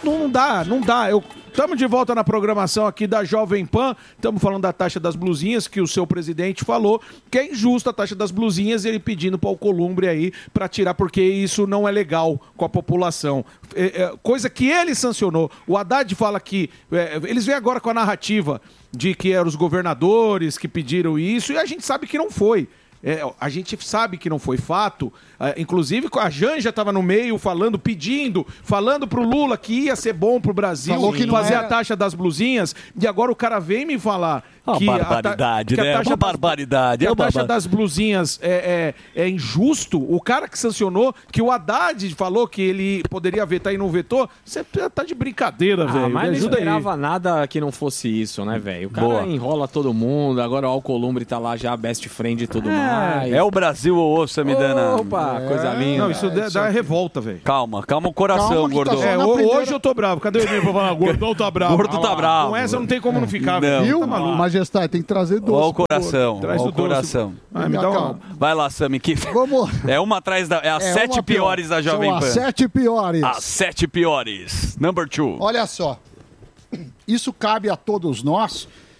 Não dá. Estamos de volta na programação aqui da Jovem Pan. Estamos falando da taxa das blusinhas, que o seu presidente falou que é injusta a taxa das blusinhas, ele pedindo para o Alcolumbre aí para tirar, porque isso não é legal com a população. Coisa que ele sancionou. O Haddad fala que... eles vêm agora com a narrativa de que eram os governadores que pediram isso, e a gente sabe que não foi. A gente sabe que não foi fato. Inclusive, a Janja estava no meio falando pro Lula que ia ser bom pro Brasil fazer a taxa das blusinhas. E agora o cara vem me falar que barbaridade, né? Uma barbaridade. A taxa das blusinhas é injusto. O cara que sancionou, que o Haddad falou que ele poderia vetar e não vetou, você tá de brincadeira, velho. Mas não esperava nada que não fosse isso, né, velho? O cara enrola todo mundo, agora o Alcolumbre tá lá já best friend e tudo mais. É o Brasil ou ô, Samidana? Opa, coisa linda. Não, isso dá revolta, velho. Calma o coração, Gordão. Hoje eu tô bravo. Cadê o e-mail pra falar? Gordão tá bravo. Gordo tá bravo. Com essa não tem como não ficar, velho. Viu? Tá maluco. Majestade, tem que trazer doce. Olha o coração. Traz Olha o o coração. Me dá uma... Vai lá, Sami. Vamos. É uma atrás da... É as 7 piores da Jovem Pan. São as 7 piores. As 7 piores. Number 2. Olha só. Isso cabe a todos nós